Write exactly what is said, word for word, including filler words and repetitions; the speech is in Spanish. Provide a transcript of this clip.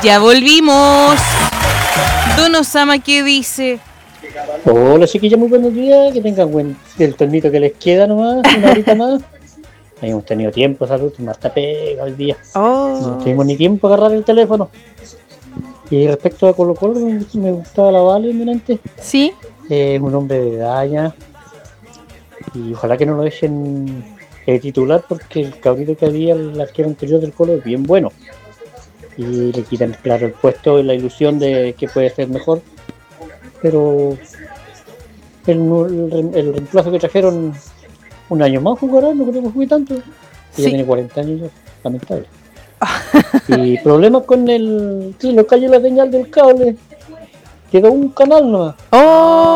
Ya volvimos. Don Osama, ¿qué dice? Hola chiquillos, muy buenos días. Que tengan buen el tornito que les queda nomás, una horita más. No hemos tenido tiempo, salud, más está pega hoy día. Oh. No tuvimos ni tiempo a agarrar el teléfono. Y respecto a Colo Colo, me, me gustaba la Vale, eminente. ¿Sí? Es eh, un hombre de edad ya. Y ojalá que no lo dejen eh, titular, porque el cabrito que había, el arquero anterior del Colo, es bien bueno. Y le quitan, claro, el puesto y la ilusión de que puede ser mejor. Pero el, el, el reemplazo que trajeron un año más jugará, no creo que juegue tanto. Sí. Ya tiene cuarenta años ya, lamentable. Y problemas con el... Sí, los cayó la señal del cable. Quedó un canal nomás. Oh.